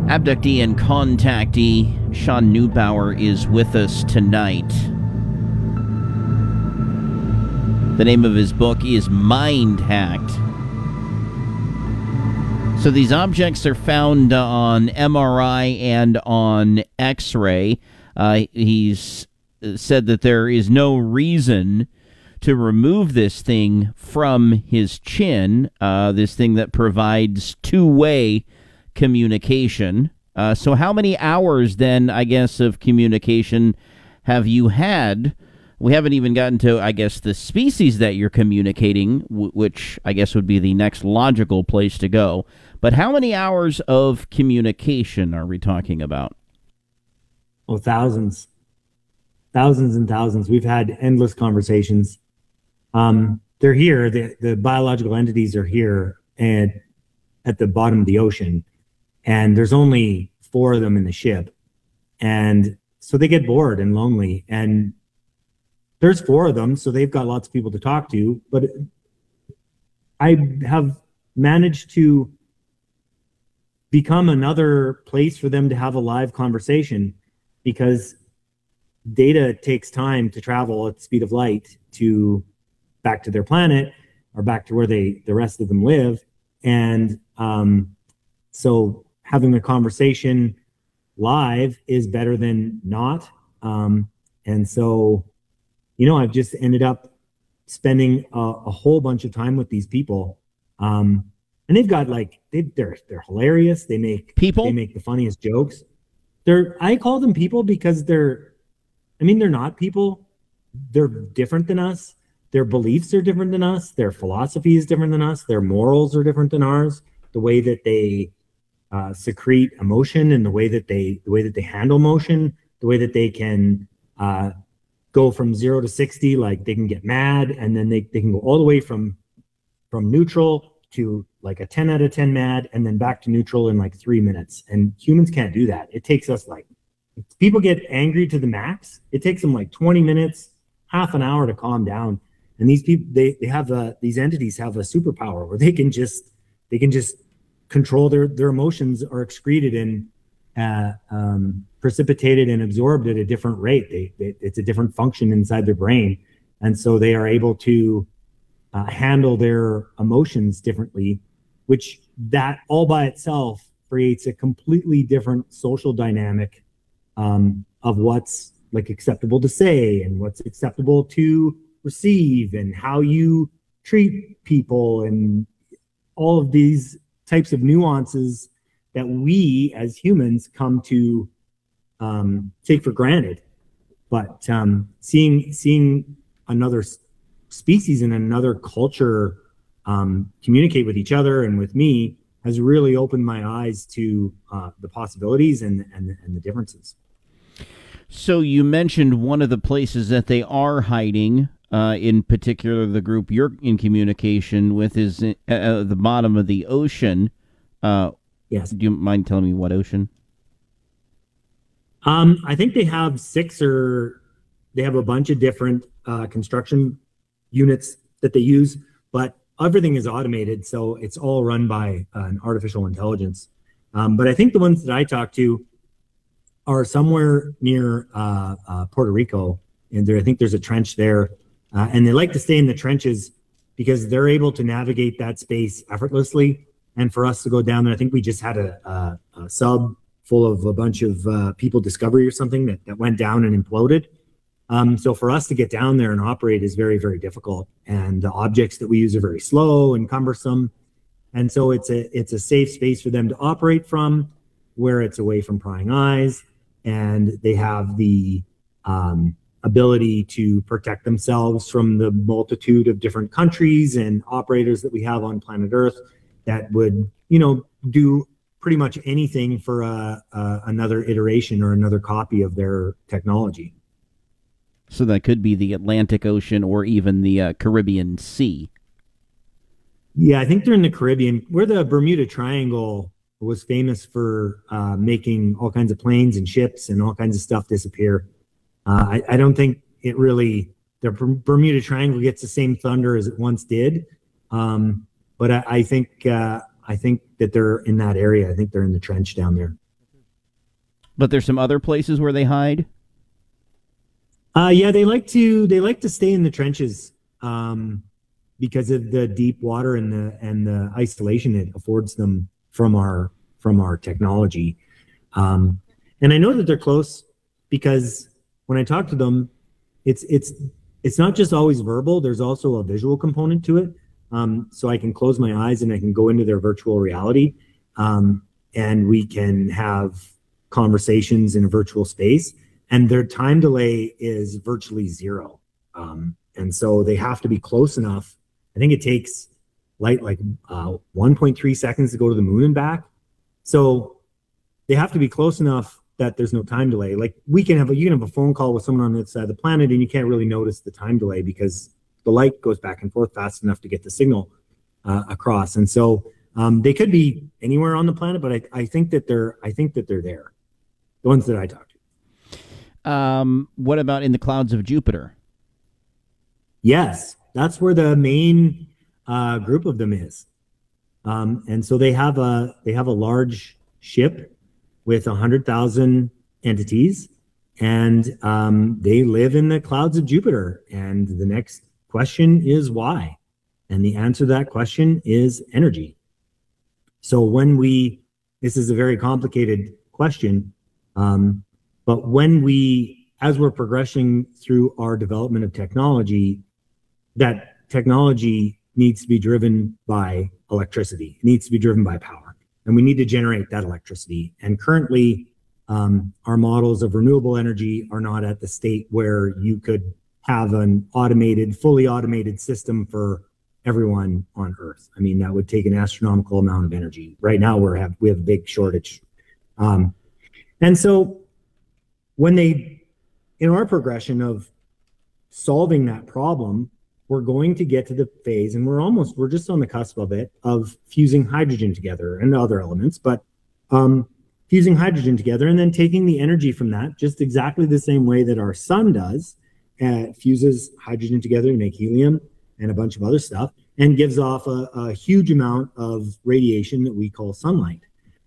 Abductee and contactee Sean Neubauer is with us tonight. The name of his book is Mind Hacked. So these objects are found on MRI and on X-ray. He's said that there is no reason to remove this thing from his chin, this thing that provides two-way communication. So how many hours then, I guess, of communication have you had? We haven't even gotten to, I guess, the species that you're communicating, which I guess would be the next logical place to go. But how many hours of communication are we talking about? Oh, thousands. Thousands and thousands. We've had endless conversations. They're here. The biological entities are here and at the bottom of the ocean. And there's only 4 of them in the ship. And so they get bored and lonely. And there's 4 of them, so they've got lots of people to talk to. But I have managed to become another place for them to have a live conversation, because data takes time to travel at the speed of light to back to their planet or back to where the rest of them live. And so having a conversation live is better than not. And so, I've just ended up spending a whole bunch of time with these people. And they've got they're hilarious. They make the funniest jokes. I call them people because they're not people. They're different than us. Their beliefs are different than us. Their philosophy is different than us. Their morals are different than ours. The way that they secrete emotion and the way that they handle motion, the way that they can go from 0 to 60, like they can get mad, and then they can go all the way from neutral to like a 10 out of 10 mad, and then back to neutral in like 3 minutes. And humans can't do that. It takes us if people get angry to the max, it takes them like 20 minutes, half an hour to calm down. And these people, they have these entities have a superpower where they can just control their emotions are excreted and precipitated and absorbed at a different rate. It's a different function inside their brain. And so they are able to handle their emotions differently, which that all by itself creates a completely different social dynamic of what's like acceptable to say and what's acceptable to receive and how you treat people and all of these types of nuances that we as humans come to take for granted. But seeing another species and another culture communicate with each other and with me has really opened my eyes to the possibilities and the differences. So you mentioned one of the places that they are hiding, in particular the group you're in communication with, is at the bottom of the ocean. Yes. Do you mind telling me what ocean? I think they have they have a bunch of different construction units that they use, but everything is automated, so it's all run by an artificial intelligence. But I think the ones that I talk to are somewhere near Puerto Rico, and I think there's a trench there, and they like to stay in the trenches because they're able to navigate that space effortlessly. And for us to go down there, I think we just had a sub full of a bunch of people, Discovery or something, that went down and imploded. So for us to get down there and operate is very, very difficult. And the objects that we use are very slow and cumbersome. And so it's a safe space for them to operate from, where it's away from prying eyes. And they have the ability to protect themselves from the multitude of different countries and operators that we have on planet Earth that would, do pretty much anything for another iteration or another copy of their technology. So that could be the Atlantic Ocean or even the Caribbean Sea. Yeah, I think they're in the Caribbean, where the Bermuda Triangle was famous for making all kinds of planes and ships and all kinds of stuff disappear. I don't think the Bermuda Triangle gets the same thunder as it once did. But I think that they're in that area. I think they're in the trench down there. But there's some other places where they hide? Yeah, they like to stay in the trenches because of the deep water and the isolation it affords them from our technology. And I know that they're close because when I talk to them, it's not just always verbal. There's also a visual component to it. So I can close my eyes and I can go into their virtual reality, and we can have conversations in a virtual space. And their time delay is virtually zero. And so they have to be close enough. I think it takes like 1.3 seconds to go to the moon and back. So they have to be close enough that there's no time delay. Like you can have a phone call with someone on the other side of the planet and you can't really notice the time delay because the light goes back and forth fast enough to get the signal across. And so they could be anywhere on the planet, but I think that they're there. The ones that I talk to. What about in the clouds of Jupiter? Yes, that's where the main group of them is. And so they have a large ship with 100,000 entities, and they live in the clouds of Jupiter. And the next question is why? And the answer to that question is energy. So this is a very complicated question, but as we're progressing through our development of technology, that technology needs to be driven by electricity. It needs to be driven by power. And we need to generate that electricity. And currently, our models of renewable energy are not at the state where you could have an fully automated system for everyone on Earth. I mean, that would take an astronomical amount of energy. Right now, we have a big shortage. And so in our progression of solving that problem, we're going to get to the phase, and we're just on the cusp of it, of fusing hydrogen together and other elements, but fusing hydrogen together and then taking the energy from that, just exactly the same way that our sun does, fuses hydrogen together to make helium and a bunch of other stuff, and gives off a huge amount of radiation that we call sunlight.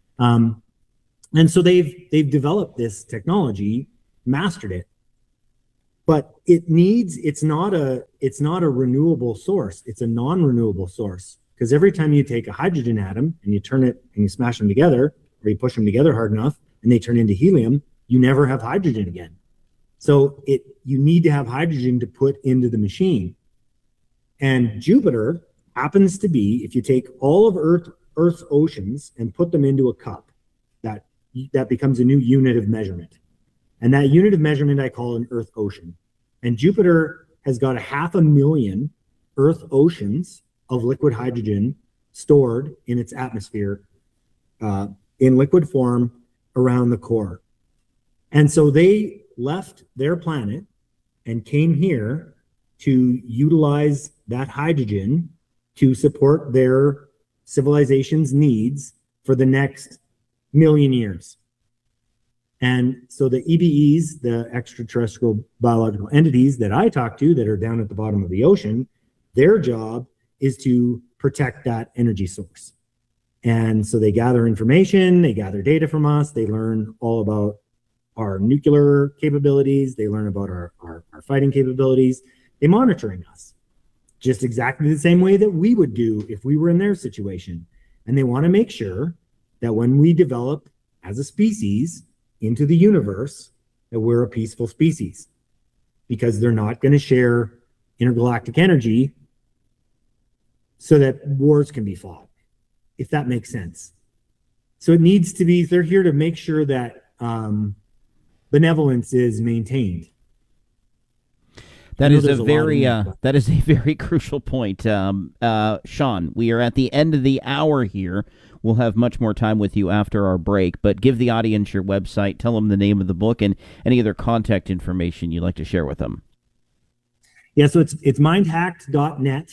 And so they've developed this technology, mastered it, but it's not a renewable source. It's a non-renewable source, because every time you take a hydrogen atom and you turn it and you smash them together, or you push them together hard enough and they turn into helium, you never have hydrogen again. So you need to have hydrogen to put into the machine. And Jupiter happens to be, if you take all of Earth's oceans and put them into a cup, that becomes a new unit of measurement. And that unit of measurement I call an Earth ocean. And Jupiter has got 500,000 Earth oceans of liquid hydrogen stored in its atmosphere in liquid form around the core. And so they left their planet and came here to utilize that hydrogen to support their civilization's needs for the next million years. And so the EBEs, the extraterrestrial biological entities that I talk to that are down at the bottom of the ocean, their job is to protect that energy source. And so they gather information, they gather data from us, they learn all about our nuclear capabilities, they learn about our fighting capabilities, they're monitoring us just exactly the same way that we would do if we were in their situation. And they want to make sure that when we develop as a species into the universe, that we're a peaceful species, because they're not going to share intergalactic energy so that wars can be fought, if that makes sense. So it needs to be, they're here to make sure that benevolence is maintained. That is a very crucial point. Sean, we are at the end of the hour here. We'll have much more time with you after our break, but give the audience your website, tell them the name of the book, and any other contact information you'd like to share with them. Yeah, so it's mindhacked.net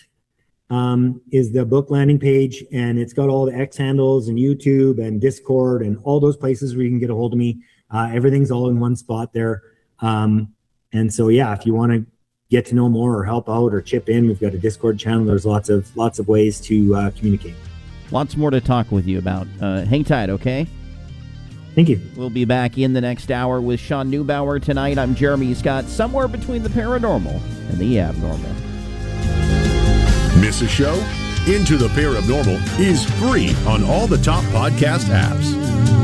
is the book landing page, and it's got all the X handles and YouTube and Discord and all those places where you can get a hold of me. Everything's all in one spot there. And so, yeah, if you want to get to know more or help out or chip in, we've got a Discord channel. There's lots of ways to communicate. Lots more to talk with you about. Hang tight, okay? Thank you. We'll be back in the next hour with Sean Neubauer tonight. I'm Jeremy Scott, somewhere between the paranormal and the abnormal. Miss a show? Into the Paranormal is free on all the top podcast apps.